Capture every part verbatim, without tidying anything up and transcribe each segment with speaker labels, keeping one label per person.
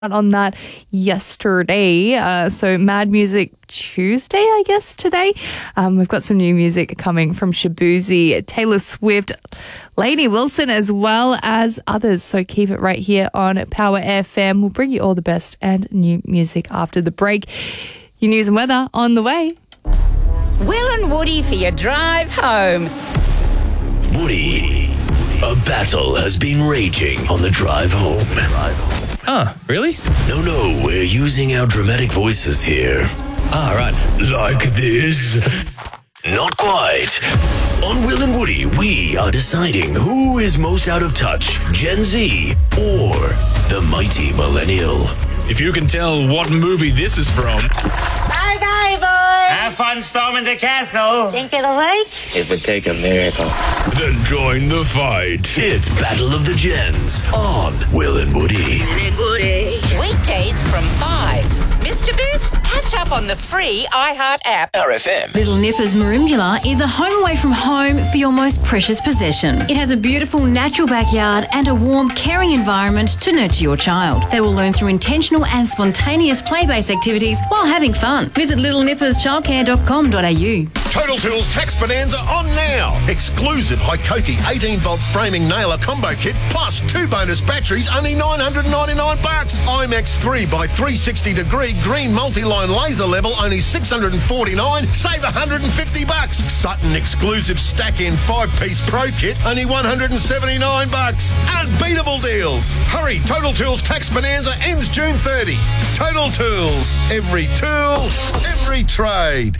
Speaker 1: on that yesterday. Uh, so Mad Music Tuesday, I guess, today. Um, we've got some new music coming from Shaboozey, Taylor Swift, Lainey Wilson, as well as others. So keep it right here on Power F M. We'll bring you all the best and new music after the break. Your news and weather on the way.
Speaker 2: Will and Woody for your drive home.
Speaker 3: Woody, a battle has been raging on the drive home. Drive home.
Speaker 4: Ah, really?
Speaker 3: No, no, we're using our dramatic voices here.
Speaker 4: Ah, right.
Speaker 3: Like this? Not quite. On Will and Woody, we are deciding who is most out of touch, Gen Z or the mighty millennial.
Speaker 4: If you can tell what movie this is from.
Speaker 5: Bye-bye, boys.
Speaker 6: Have fun storming the castle.
Speaker 5: Think it'll work?
Speaker 6: It would take a miracle.
Speaker 3: Then join the fight. It's Battle of the Gens on Will and Woody.
Speaker 2: Will and Woody. Weekdays from five. Mister Bit, catch up on the free iHeart app.
Speaker 3: R F M.
Speaker 7: Little Nippers Merimbula is a home away from home for your most precious possession. It has a beautiful natural backyard and a warm, caring environment to nurture your child. They will learn through intentional and spontaneous play-based activities while having fun. Visit little nippers childcare dot com dot a u.
Speaker 8: Total Tools Tax Bonanza on now. Exclusive Hikoki eighteen volt framing nailer combo kit plus two bonus batteries, only nine hundred ninety-nine bucks. IMAX three by three sixty degree green multi-line laser level, only six hundred forty-nine. Save one hundred fifty bucks. Sutton exclusive stack in five piece pro kit, only one hundred seventy-nine bucks. Unbeatable deals. Hurry, Total Tools Tax Bonanza ends June thirtieth. Total Tools. Every tool, every trade.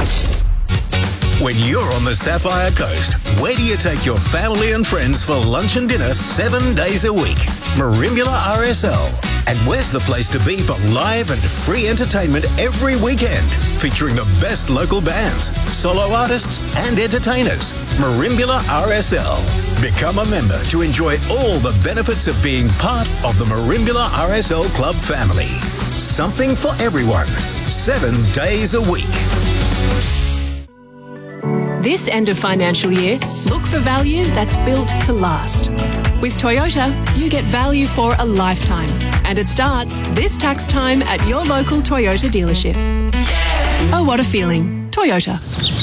Speaker 9: When you're on the Sapphire Coast, where do you take your family and friends for lunch and dinner seven days a week? Merimbula R S L. And where's the place to be for live and free entertainment every weekend? Featuring the best local bands, solo artists and entertainers. Merimbula R S L. Become a member to enjoy all the benefits of being part of the Merimbula R S L Club family. Something for everyone. Seven days a week.
Speaker 10: This end of financial year, look for value that's built to last. With Toyota, you get value for a lifetime, and it starts this tax time at your local Toyota dealership. Oh, what a feeling. Toyota.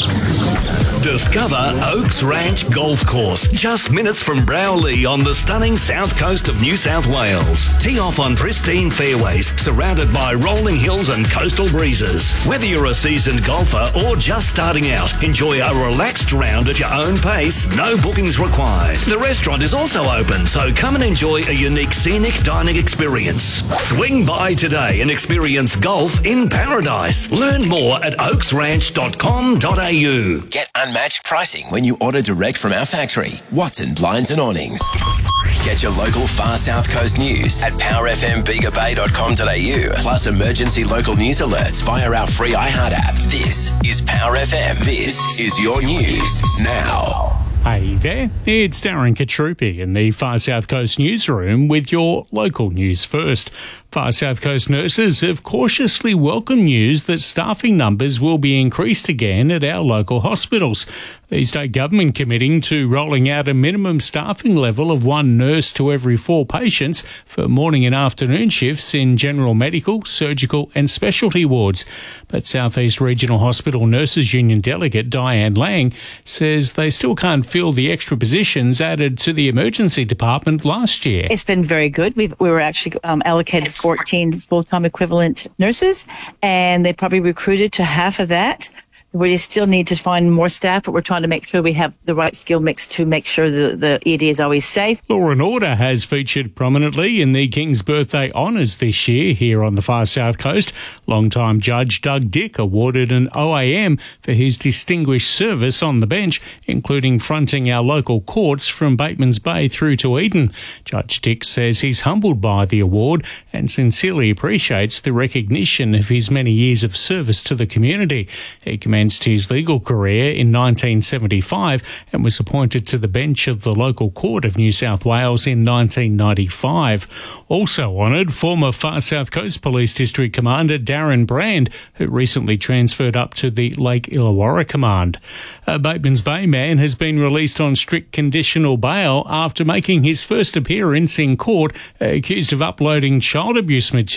Speaker 3: Discover Oaks Ranch Golf Course, just minutes from Browley on the stunning south coast of New South Wales. Tee off on pristine fairways, surrounded by rolling hills and coastal breezes. Whether you're a seasoned golfer or just starting out, enjoy a relaxed round at your own pace, no bookings required. The restaurant is also open, so come and enjoy a unique scenic dining experience. Swing by today and experience golf in paradise. Learn more at oaks ranch dot com dot a u.
Speaker 11: Get unmatched pricing when you order direct from our factory. Watson Blinds and Awnings. Get your local far south coast news at power f m bega bay dot com dot a u, plus emergency local news alerts via our free iHeart app. This is Power F M. This is your news now.
Speaker 12: Hey there, it's Darren Katrupi in the Far South Coast newsroom with your local news first. Far South Coast nurses have cautiously welcomed news that staffing numbers will be increased again at our local hospitals. The state government committing to rolling out a minimum staffing level of one nurse to every four patients for morning and afternoon shifts in general medical, surgical and specialty wards. But South East Regional Hospital Nurses Union delegate Diane Lang says they still can't fill the extra positions added to the emergency department last year.
Speaker 13: It's been very good. We've, we were actually um, allocated fourteen full-time equivalent nurses, and they probably recruited to half of that. We still need to find more staff, but we're trying to make sure we have the right skill mix to make sure the, the E D is always safe.
Speaker 12: Law and Order has featured prominently in the King's Birthday Honours this year here on the Far South Coast. Longtime Judge Doug Dick awarded an O A M for his distinguished service on the bench, including fronting our local courts from Bateman's Bay through to Eden. Judge Dick says he's humbled by the award and sincerely appreciates the recognition of his many years of service to the community. He commended commenced his legal career in nineteen seventy-five and was appointed to the bench of the local court of New South Wales in nineteen ninety-five. Also honoured, former Far South Coast Police District Commander Darren Brand, who recently transferred up to the Lake Illawarra Command. A Batemans Bay man has been released on strict conditional bail after making his first appearance in court, accused of uploading child abuse material